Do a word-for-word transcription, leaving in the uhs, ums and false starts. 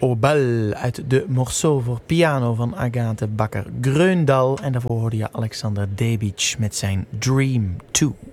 aux Belles uit de morceau voor piano van Agathe Bakker-Greundal. En daarvoor hoorde je Alexander Davidge met zijn Dream twee.